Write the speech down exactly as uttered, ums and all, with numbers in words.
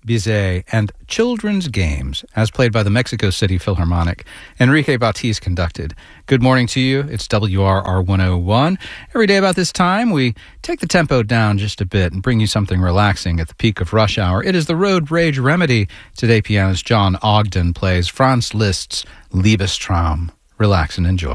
Bizet, and Children's Games, as played by the Mexico City Philharmonic. Enrique Baptiste conducted. Good morning to you. It's W R R one oh one. Every day about this time, we take the tempo down just a bit and bring you something relaxing at the peak of rush hour. It is the Road Rage Remedy. Today, pianist John Ogden plays Franz Liszt's Liebestraum. Relax and enjoy.